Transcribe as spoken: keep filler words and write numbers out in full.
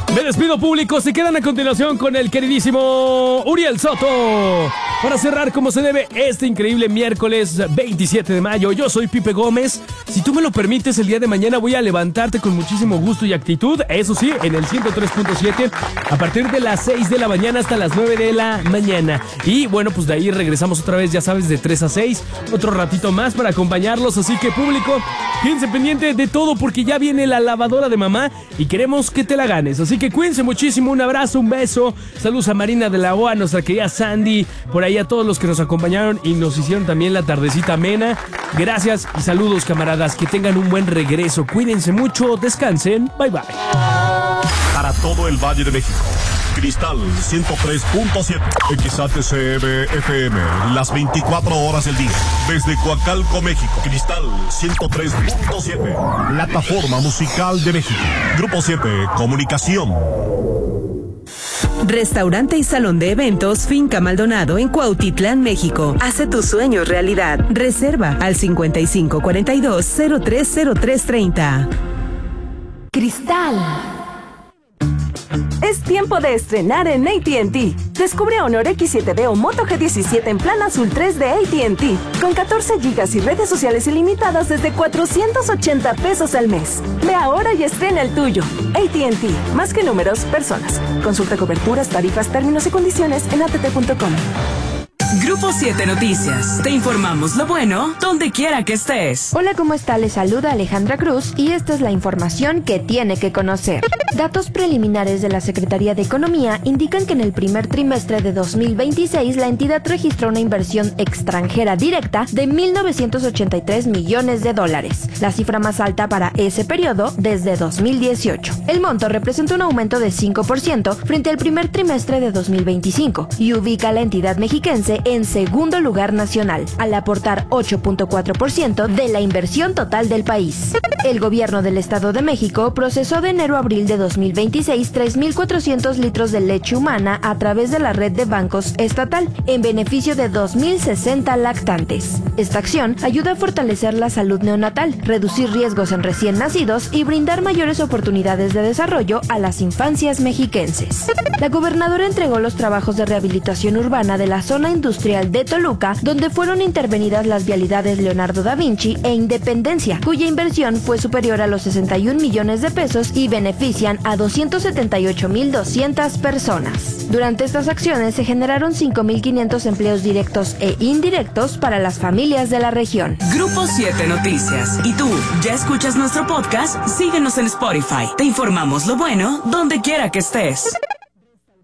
Me despido, público. Se quedan a continuación con el queridísimo Uriel Soto para cerrar como se debe este increíble miércoles veintisiete de mayo. Yo soy Pipe Gómez. Si tú me lo permites, el día de mañana voy a levantarte con muchísimo gusto y actitud. Eso sí, en el ciento tres punto siete a partir de las seis de la mañana hasta las nueve de la mañana. Y bueno, pues de ahí regresamos otra vez, ya sabes, de tres a seis. Otro ratito más para acompañarlos. Así que, público, quédense pendiente de todo porque ya viene la lavadora de mamá y queremos que te la ganes. Así que cuídense muchísimo, un abrazo, un beso. Saludos a Marina de la O A, a nuestra querida Sandy, por ahí a todos los que nos acompañaron y nos hicieron también la tardecita amena. Gracias y saludos, camaradas, que tengan un buen regreso. Cuídense mucho, descansen, bye bye. Para todo el Valle de México, Cristal ciento tres punto siete, X H C M F M, las veinticuatro horas del día. Desde Coacalco, México, Cristal ciento tres punto siete, plataforma musical de México. Grupo siete, Comunicación. Restaurante y salón de eventos Finca Maldonado en Cuautitlán, México. Hace tus sueños realidad. Reserva al cincuenta y cinco cuarenta y dos cero tres cero tres treinta. Cristal. Es tiempo de estrenar en A T and T. Descubre Honor X siete D o Moto G diecisiete en plan azul tres de A T and T, con catorce gigas y redes sociales ilimitadas desde cuatrocientos ochenta pesos al mes. Ve ahora y estrena el tuyo. A T and T, más que números, personas. Consulta coberturas, tarifas, términos y condiciones en a t t punto com. Grupo siete Noticias. Te informamos lo bueno donde quiera que estés. Hola, ¿cómo está? Les saluda Alejandra Cruz y esta es la información que tiene que conocer. Datos preliminares de la Secretaría de Economía indican que en el primer trimestre de dos mil veintiséis la entidad registró una inversión extranjera directa de mil novecientos ochenta y tres millones de dólares, la cifra más alta para ese periodo desde dos mil dieciocho. El monto representa un aumento de cinco por ciento frente al primer trimestre de dos mil veinticinco y ubica a la entidad mexiquense en segundo lugar nacional, al aportar ocho punto cuatro por ciento de la inversión total del país. El gobierno del Estado de México procesó de enero a abril de dos mil veintiséis tres mil cuatrocientos litros de leche humana a través de la red de bancos estatal, en beneficio de dos mil sesenta lactantes. Esta acción ayuda a fortalecer la salud neonatal, reducir riesgos en recién nacidos y brindar mayores oportunidades de desarrollo a las infancias mexiquenses. La gobernadora entregó los trabajos de rehabilitación urbana de la zona industrial de Toluca, donde fueron intervenidas las vialidades Leonardo da Vinci e Independencia, cuya inversión fue superior a los sesenta y un millones de pesos y benefician a doscientos setenta y ocho mil doscientas personas. Durante estas acciones se generaron cinco mil quinientos empleos directos e indirectos para las familias de la región. Grupo siete Noticias. ¿Y tú, ya escuchas nuestro podcast? Síguenos en Spotify. Te informamos lo bueno donde quiera que estés.